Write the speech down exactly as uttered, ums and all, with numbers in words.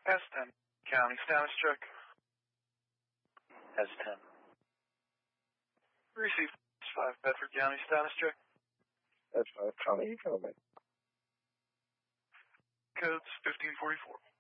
S ten, county status check. S ten. Received five, Bedford County status check. S five, county, coming. Codes fifteen forty-four.